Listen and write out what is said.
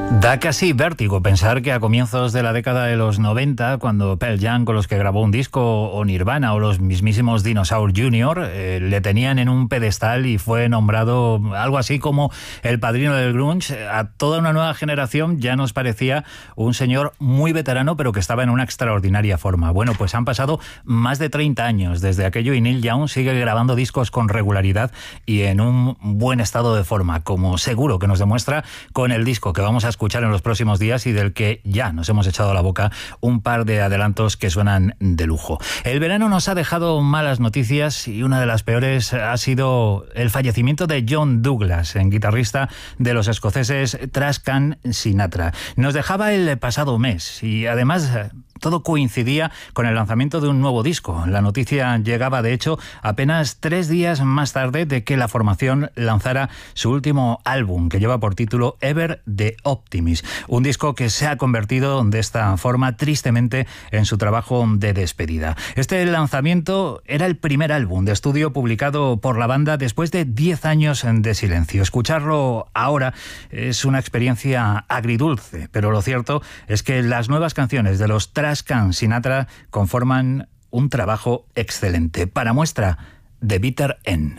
Da casi vértigo pensar que a comienzos de la década de los 90, cuando Pearl Jam, con los que grabó un disco, o Nirvana o los mismísimos Dinosaur Jr., le tenían en un pedestal y fue nombrado algo así como el padrino del grunge, a toda una nueva generación ya nos parecía un señor muy veterano, pero que estaba en una extraordinaria forma. Bueno, pues han pasado más de 30 años desde aquello y Neil Young sigue grabando discos con regularidad y en un buen estado de forma, como seguro que nos demuestra con el disco que vamos a escuchar en los próximos días y del que ya nos hemos echado a la boca un par de adelantos que suenan de lujo. El verano nos ha dejado malas noticias y una de las peores ha sido el fallecimiento de John Douglas, guitarrista de los escoceses Trascan Sinatra. Nos dejaba el pasado mes y además todo coincidía con el lanzamiento de un nuevo disco. La noticia llegaba, de hecho, apenas 3 días más tarde de que la formación lanzara su último álbum, que lleva por título Ever the Optimist. Un disco que se ha convertido de esta forma, tristemente, en su trabajo de despedida. Este lanzamiento era el primer álbum de estudio publicado por la banda después de 10 años de silencio. Escucharlo ahora es una experiencia agridulce, pero lo cierto es que las nuevas canciones de los Trascan Sinatra conforman un trabajo excelente. Para muestra, The Bitter End.